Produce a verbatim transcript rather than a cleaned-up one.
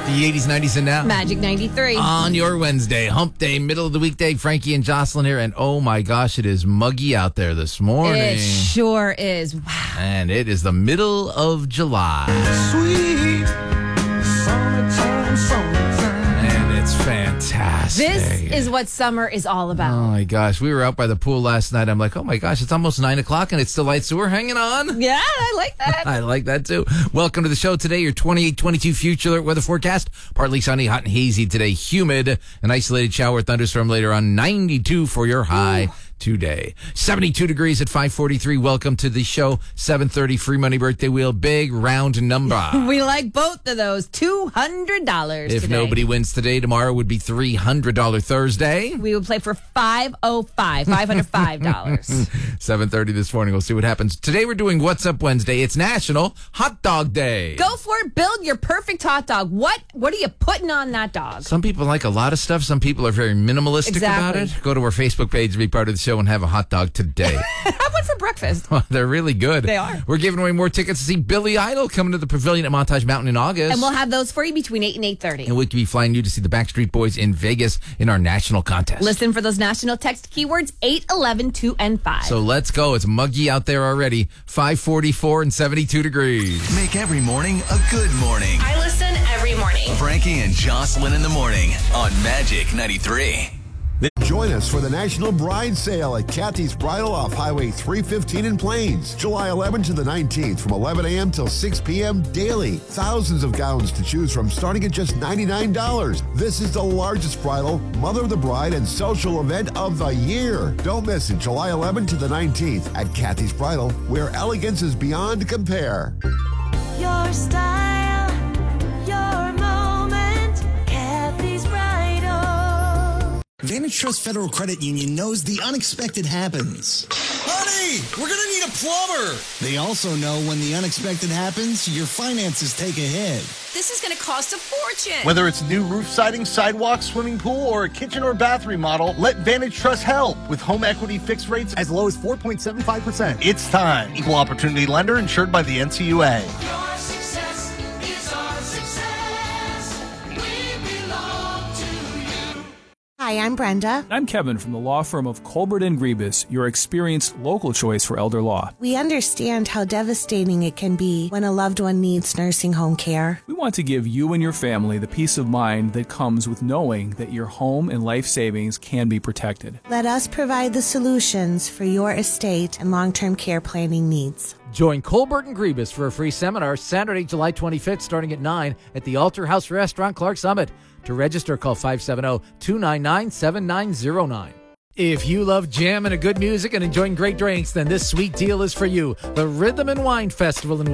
The eighties, nineties, and now. Magic ninety-three. On your Wednesday, hump day, middle of the weekday, Frankie and Jocelyn here. And oh my gosh, it is muggy out there this morning. It sure is. Wow. And it is the middle of July. Sweet summertime, summertime. And it's fantastic. This is what summer is all about. Oh my gosh, we were out by the pool last night. I'm like, oh my gosh, it's almost nine o'clock and it's still light, so we're hanging on. Yeah, I like that. I like that too. Welcome to the show today. Your twenty-eight twenty-two future alert weather forecast. Partly sunny, hot and hazy today. Humid, an isolated shower, thunderstorm later on. ninety-two for your high. Ooh. Today. seventy-two degrees at five forty-three. Welcome to the show. seven thirty free money birthday wheel. Big round number. We like both of those. two hundred dollars If today. nobody wins today, tomorrow would be three hundred dollars Thursday. We would play for five oh five. five hundred five dollars. seven thirty this morning. We'll see what happens. Today we're doing What's Up Wednesday. It's National Hot Dog Day. Go for it. Build your perfect hot dog. What What are you putting on that dog? Some people like a lot of stuff. Some people are very minimalistic Exactly. about it. Go to our Facebook page and be part of the show and have a hot dog today. Have one for breakfast. They're really good. They are. We're giving away more tickets to see Billy Idol coming to the Pavilion at Montage Mountain in August. And we'll have those for you between eight and eight thirty. And we'll be flying you to see the Backstreet Boys in Vegas in our national contest. Listen for those national text keywords eight, eleven, two, and five. So let's go. It's muggy out there already. five forty-four and seventy-two degrees. Make every morning a good morning. I listen every morning. Frankie and Jocelyn in the morning on Magic ninety-three. Join us for the National Bride Sale at Kathy's Bridal off Highway three fifteen in Plains. July eleventh to the nineteenth from eleven a.m. till six p.m. daily. Thousands of gowns to choose from starting at just ninety-nine dollars. This is the largest bridal, mother of the bride, and social event of the year. Don't miss it. July eleventh to the nineteenth at Kathy's Bridal, where elegance is beyond compare. Your style, your moment, Kathy's Bridal. Vantage Trust Federal Credit Union knows the unexpected happens. Honey, we're going to need a plumber. They also know when the unexpected happens, your finances take a hit. This is going to cost a fortune. Whether it's new roof siding, sidewalk, swimming pool, or a kitchen or bath remodel, let Vantage Trust help with home equity fixed rates as low as four point seven five percent. It's time. Equal opportunity lender insured by the N C U A. Your success is our success. We belong to you. Hi, I'm Brenda. I'm Kevin from the law firm of Colbert and Griebus, your experienced local choice for elder law. We understand how devastating it can be when a loved one needs nursing home care. We want to give you and your family the peace of mind that comes with knowing that your home and life savings can be protected. Let us provide the solutions for your estate and long-term care planning needs. Join Colbert and Griebus for a free seminar Saturday, July twenty-fifth, starting at nine at the Altar House Restaurant, Clark Summit. To register, call five seven zero, two nine nine, seven nine zero nine. If you love jamming and good music and enjoying great drinks, then this sweet deal is for you. The Rhythm and Wine Festival in